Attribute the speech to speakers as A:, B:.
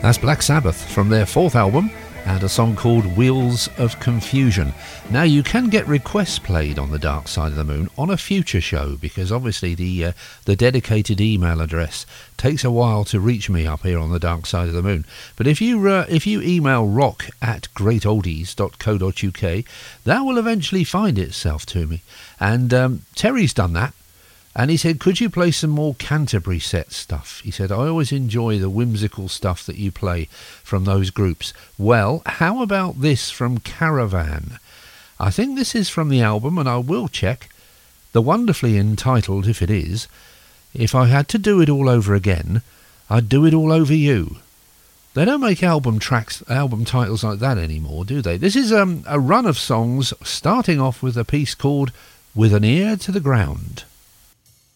A: That's Black Sabbath from their fourth album, and a song called Wheels of Confusion. Now, you can get requests played on the Dark Side of the Moon on a future show, because obviously the dedicated email address takes a while to reach me up here on the Dark Side of the Moon. But if you email rock@greatoldies.co.uk, that will eventually find itself to me. And Terry's done that. And he said, could you play some more Canterbury set stuff? He said, I always enjoy the whimsical stuff that you play from those groups. Well, how about this from Caravan? I think this is from the album, and I will check. The wonderfully entitled, if it is, If I Had to Do It All Over Again, I'd Do It All Over You. They don't make album titles like that anymore, do they? This is a run of songs starting off with a piece called With an Ear to the Ground.